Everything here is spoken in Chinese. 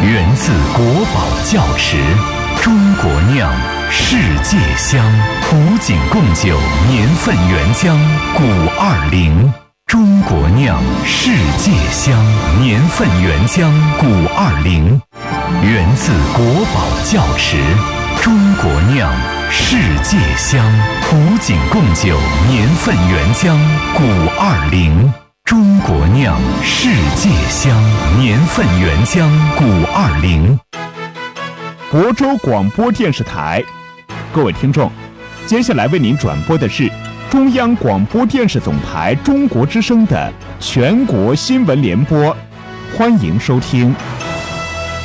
源自国宝窖池，中国酿，世界香。古井贡酒年份原浆古20，中国酿，世界香，年份原浆古20，源自国宝窖池，中国酿，世界香。古井贡酒年份原浆古20。中国酿，世界香，年份原浆古20。 亳州广播电视台，各位听众，接下来为您转播的是中央广播电视总台中国之声的全国新闻联播，欢迎收听。